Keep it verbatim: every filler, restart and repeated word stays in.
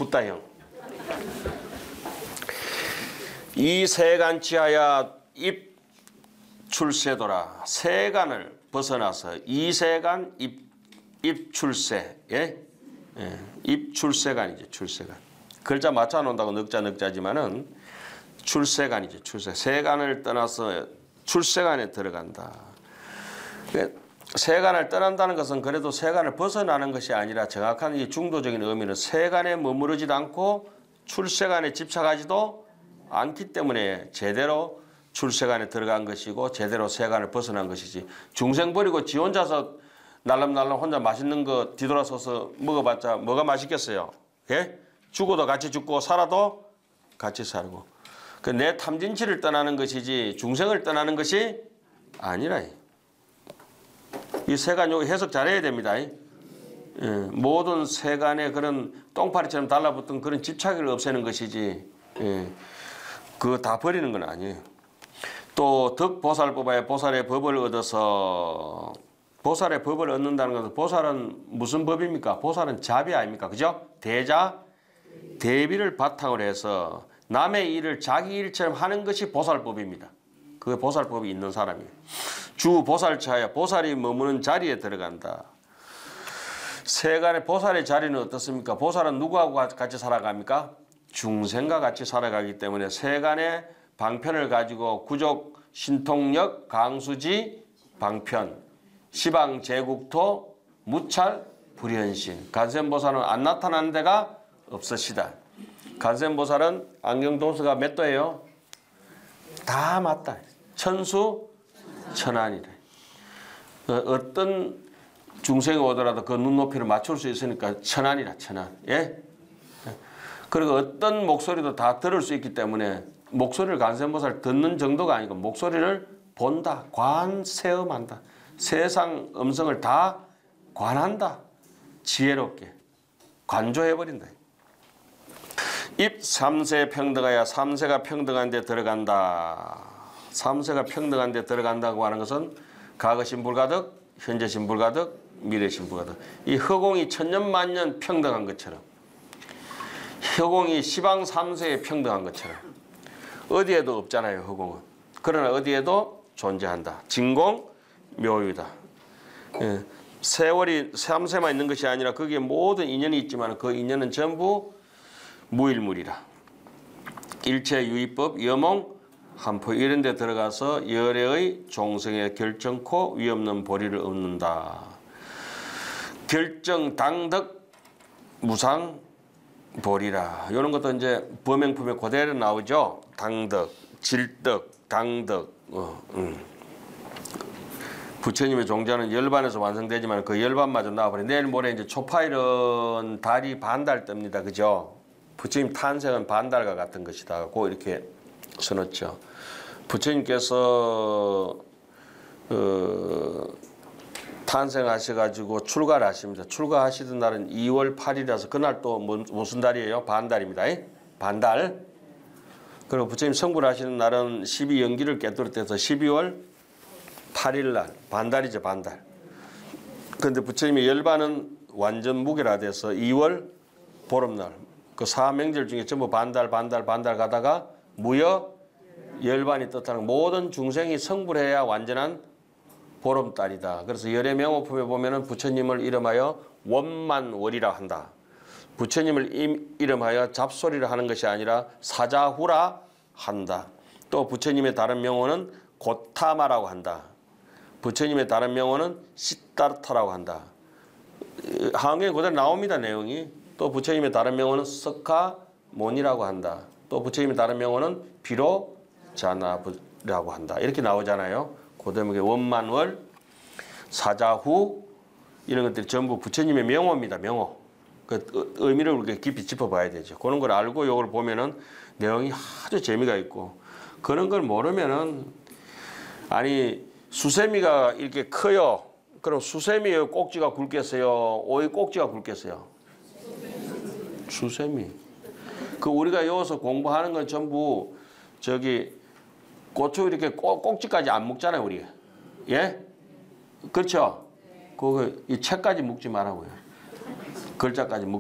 붓다형. 이 세간치하야 입 출세도라. 세간을 벗어나서 이 세간 입, 입 출세. 예? 예. 입 출세간이죠. 출세간. 글자 맞춰 놓는다고 넉자 넉자지만은 출세간이죠. 출세. 세간을 떠나서 출세간에 들어간다. 세간을 떠난다는 것은 그래도 세간을 벗어나는 것이 아니라 정확한 이 중도적인 의미는 세간에 머무르지도 않고 출세간에 집착하지도 않기 때문에 제대로 출세간에 들어간 것이고 제대로 세간을 벗어난 것이지. 중생 버리고 지 혼자서 날름날름 혼자 맛있는 거 뒤돌아서서 먹어봤자 뭐가 맛있겠어요? 예? 죽어도 같이 죽고 살아도 같이 살고. 그 내 탐진치를 떠나는 것이지 중생을 떠나는 것이 아니라. 이 세간 요거 해석 잘해야 됩니다. 예, 모든 세간의 그런 똥파리처럼 달라붙은 그런 집착을 없애는 것이지, 예, 그거 다 버리는 건 아니에요. 또 덕보살법에 보살의 법을 얻어서, 보살의 법을 얻는다는 것은, 보살은 무슨 법입니까? 보살은 자비 아닙니까? 그죠? 대자, 대비를 바탕으로 해서 남의 일을 자기 일처럼 하는 것이 보살법입니다. 그게 보살법이 있는 사람이에요. 주 보살차야 보살이 머무는 자리에 들어간다. 세간의 보살의 자리는 어떻습니까? 보살은 누구하고 같이 살아갑니까? 중생과 같이 살아가기 때문에 세간의 방편을 가지고 구족, 신통력, 강수지, 방편, 시방, 제국토, 무찰, 불현신. 간센보살은 안 나타나는 데가 없으시다. 간센보살은 안경도수가 몇 도예요? 다 맞다. 천수, 천안이래. 어떤 중생이 오더라도 그 눈높이를 맞출 수 있으니까 천안이라, 천안. 예? 그리고 어떤 목소리도 다 들을 수 있기 때문에 목소리를 간센보살 듣는 정도가 아니고 목소리를 본다, 관세음한다. 세상 음성을 다 관한다. 지혜롭게 관조해버린다. 입 삼세 평등하야 삼세가 평등한 데 들어간다. 삼세가 평등한 데 들어간다고 하는 것은 과거신 불가득, 현재신 불가득, 미래신 불가득. 이 허공이 천년만년 평등한 것처럼, 허공이 시방 삼세에 평등한 것처럼 어디에도 없잖아요. 허공은. 그러나 어디에도 존재한다. 진공 묘유다. 예. 세월이 삼세만 있는 것이 아니라 거기에 모든 인연이 있지만 그 인연은 전부 무일물이라. 일체 유의법, 여몽, 한포 이런 데 들어가서 열애의 종성에 결정코 위없는 보리를 얻는다. 결정, 당덕, 무상, 보리라. 이런 것도 이제 범행품에 그대로 나오죠. 당덕, 질덕, 당덕. 어, 음. 부처님의 종자는 열반에서 완성되지만 그 열반마저 나와버려. 내일 모레 이제 초파일은 달이 반달 뜹니다. 그죠? 부처님 탄생은 반달과 같은 것이다. 고 이렇게 써놓죠. 부처님께서 어, 탄생하셔가지고 출가를 하십니다. 출가하시던 날은 이월 팔일이라서 그날 또 무슨 달이에요? 반달입니다. 반달. 그리고 부처님 성불 하시는 날은 십이 연기를 깨뜨렸대서 십이월 팔일날 반달이죠. 반달. 그런데 부처님의 열반은 완전 무게라 돼서 이월 보름날. 그 사명절 중에 전부 반달 반달 반달 가다가 무여 열반이 뜻하는 모든 중생이 성불해야 완전한 보름달이다. 그래서 열의 명호품에 보면은 부처님을 이름하여 원만월이라 한다. 부처님을 이름하여 잡소리를 하는 것이 아니라 사자후라 한다. 또 부처님의 다른 명호는 고타마라고 한다. 부처님의 다른 명호는 시타르타라고 한다. 한국에 그대로 나옵니다. 내용이. 또 부처님의 다른 명호는 석가모니라고 한다. 또 부처님의 다른 명호는 비로자나라고 한다. 이렇게 나오잖아요. 그 대목에 원만월, 사자후 이런 것들이 전부 부처님의 명호입니다. 명호. 그 의미를 우리가 깊이 짚어봐야 되죠. 그런 걸 알고 이걸 보면은 내용이 아주 재미가 있고, 그런 걸 모르면은, 아니 수세미가 이렇게 커요. 그럼 수세미의 꼭지가 굵겠어요? 오이 꼭지가 굵겠어요? 수세미. 그 우리가 여기서 공부하는 건 전부 저기 고추 이렇게 꼭, 꼭지까지 안 묶잖아요, 우리. 예? 그렇죠? 그거 이 책까지 묶지 말라고요. 글자까지 묶.